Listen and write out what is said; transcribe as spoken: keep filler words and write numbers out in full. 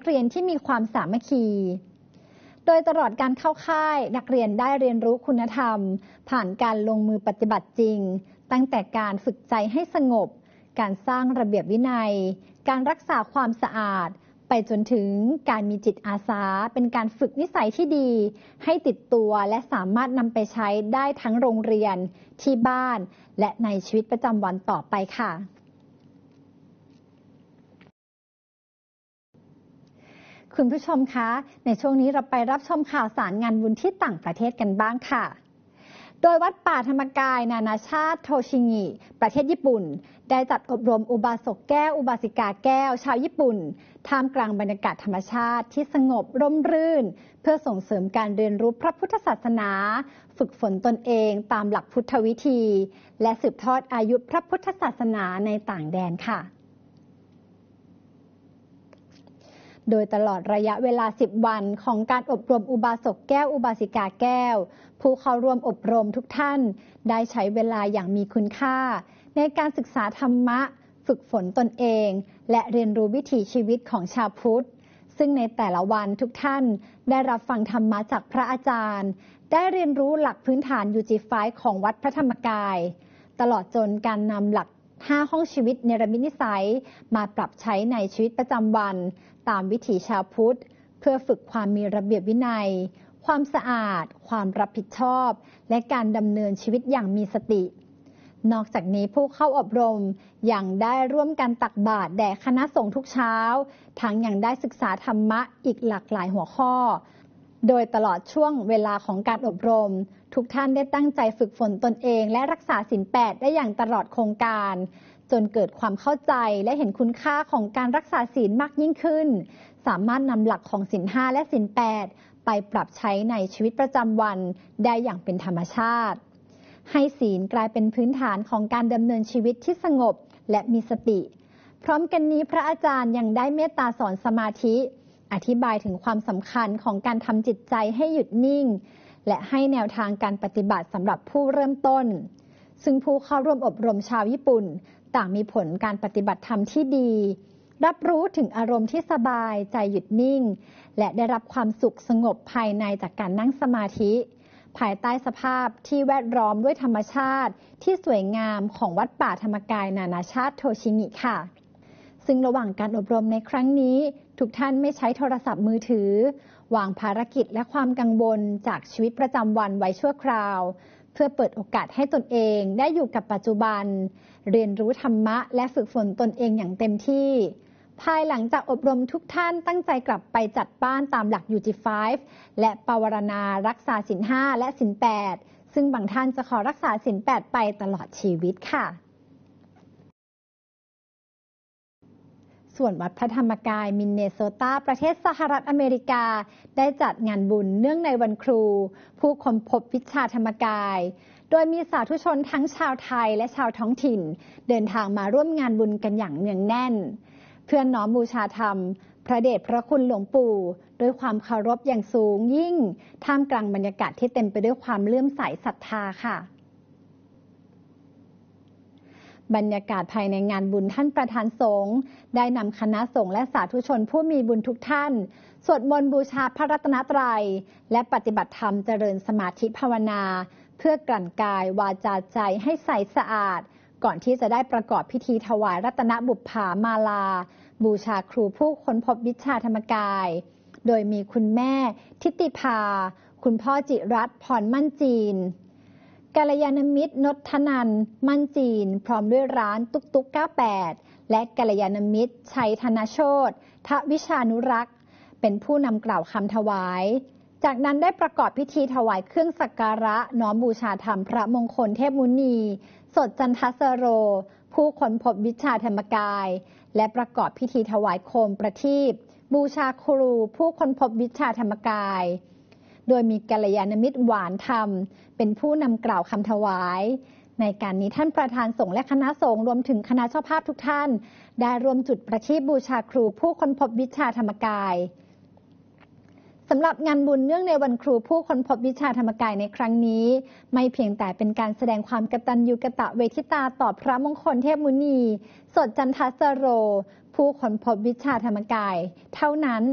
เรียนที่มีความสามัคคีโดยตลอดการเข้าค่ายนักเรียนได้เรียนรู้คุณธรรมผ่านการลงมือปฏิบัติจริงตั้งแต่การฝึกใจให้สงบการสร้างระเบียบวินัยการรักษาความสะอาดไปจนถึงการมีจิตอาสาเป็นการฝึกนิสัยที่ดีให้ติดตัวและสามารถนำไปใช้ได้ทั้งโรงเรียนที่บ้านและในชีวิตประจำวันต่อไปค่ะคุณผู้ชมคะในช่วงนี้เราไปรับชมข่าวสารงานบุญที่ต่างประเทศกันบ้างค่ะโดยวัดป่าธรรมกายนานาชาติโทชิงิประเทศญี่ปุ่นได้จัดอบรมอุบาสกแก้วอุบาสิกาแก้วชาวญี่ปุ่นท่ามกลางบรรยากาศธรรมชาติที่สงบร่มรื่นเพื่อส่งเสริมการเรียนรู้พระพุทธศาสนาฝึกฝนตนเองตามหลักพุทธวิธีและสืบทอดอายุพระพุทธศาสนาในต่างแดนค่ะโดยตลอดระยะเวลาสิบวันของการอบรมอุบาสกแก้วอุบาสิกาแก้วผู้เข้าร่วมอบรมทุกท่านได้ใช้เวลาอย่างมีคุณค่าในการศึกษาธรรมะฝึกฝนตนเองและเรียนรู้วิถีชีวิตของชาวพุทธซึ่งในแต่ละวันทุกท่านได้รับฟังธรรมะจากพระอาจารย์ได้เรียนรู้หลักพื้นฐาน ยู จี ไฟว์ ของวัดพระธรรมกายตลอดจนการนำหลักห้าห้องชีวิตเนรมิตนิสัยมาปรับใช้ในชีวิตประจำวันตามวิถีชาวพุทธเพื่อฝึกความมีระเบียบวินัยความสะอาดความรับผิดชอบและการดำเนินชีวิตอย่างมีสตินอกจากนี้ผู้เข้าอบรมยังได้ร่วมกันตักบาตรแด่คณะสงฆ์ทุกเช้าทั้งยังได้ศึกษาธรรมะอีกหลากหลายหัวข้อโดยตลอดช่วงเวลาของการอบรมทุกท่านได้ตั้งใจฝึกฝนตนเองและรักษาศีลแปดได้อย่างตลอดโครงการจนเกิดความเข้าใจและเห็นคุณค่าของการรักษาศีลมากยิ่งขึ้นสามารถนำหลักของศีลห้าและศีลแปดไปปรับใช้ในชีวิตประจำวันได้อย่างเป็นธรรมชาติให้ศีลกลายเป็นพื้นฐานของการดำเนินชีวิตที่สงบและมีสติพร้อมกันนี้พระอาจารย์ยังได้เมตตาสอนสมาธิอธิบายถึงความสำคัญของการทำจิตใจให้หยุดนิ่งและให้แนวทางการปฏิบัติสำหรับผู้เริ่มต้นซึ่งผู้เข้าร่วมอบรมชาวญี่ปุ่นต่างมีผลการปฏิบัติธรรมที่ดีรับรู้ถึงอารมณ์ที่สบายใจหยุดนิ่งและได้รับความสุขสงบภายในจากการนั่งสมาธิภายใต้สภาพที่แวดล้อมด้วยธรรมชาติที่สวยงามของวัดป่าธรรมกายนานาชาติโทชิงิค่ะซึ่งระหว่างการอบรมในครั้งนี้ทุกท่านไม่ใช้โทรศัพท์มือถือวางภารกิจและความกังวลจากชีวิตประจำวันไว้ชั่วคราวเพื่อเปิดโอกาสให้ตนเองได้อยู่กับปัจจุบันเรียนรู้ธรรมะและฝึกฝนตนเองอย่างเต็มที่ภายหลังจากอบรมทุกท่านตั้งใจกลับไปจัดบ้านตามหลัก ยู จี ไฟว์ และปวารณารักษาศีลห้าและศีลแปดซึ่งบางท่านจะขอรักษาศีลแปดไปตลอดชีวิตค่ะส่วนวัดพระธรรมกายมินเนโซตาประเทศสหรัฐอเมริกาได้จัดงานบุญเนื่องในวันครูผู้ค้นพบวิชาธรรมกายโดยมีสาธุชนทั้งชาวไทยและชาวท้องถิ่นเดินทางมาร่วมงานบุญกันอย่างเนืองแน่นเพื่อน้อมบูชาธรรมพระเดชพระคุณหลวงปู่ด้วยความเคารพอย่างสูงยิ่งท่ามกลางบรรยากาศที่เต็มไปด้วยความเลื่อมใสศรัทธาค่ะบรรยากาศภายในงานบุญท่านประธานสงฆ์ได้นำคณะสงฆ์และสาธุชนผู้มีบุญทุกท่านสวดมนต์บูชาพระรัตนตรัยและปฏิบัติธรรมเจริญสมาธิภาวนาเพื่อกลั่นกายวาจาใจให้ใสสะอาดก่อนที่จะได้ประกอบพิธีถวายรัตนบุปผามาลาบูชาครูผู้ค้นพบวิชาธรรมกายโดยมีคุณแม่ทิติภาคุณพ่อจิรัตน์พรมั่นจีนกัลยาณมิตรนทนันท์มั่นจีนพร้อมด้วยร้านตุ๊กตุ๊กเก้าสิบแปดและกัลยาณมิตรชัยธนโชติทวิชานุรักษ์เป็นผู้นำกล่าวคำถวายจากนั้นได้ประกอบพิธีถวายเครื่องสักการะน้อมบูชาธรรมพระมงคลเทพมุนีสดจันทสโรผู้ค้นพบวิชาธรรมกายและประกอบพิธีถวายโคมประทีปบูชาครูผู้ค้นพบวิชาธรรมกายโดยมีกัลยาณมิตรหวานธรรมเป็นผู้นำกล่าวคำถวายในการนี้ท่านประธานสงฆ์และคณะสงฆ์รวมถึงคณะเจ้าภาพทุกท่านได้ร่วมจุดประทีปบูชาครูผู้ค้นพบวิชาธรรมกายสำหรับงานบุญเนื่องในวันครูผู้ค้นพบวิชาธรรมกายในครั้งนี้ไม่เพียงแต่เป็นการแสดงความกตัญญูกตเวทิตาต่อพระมงคลเทพมุนีสดจันทสโรผู้ค้นพบวิชาธรรมกายเท่านั้น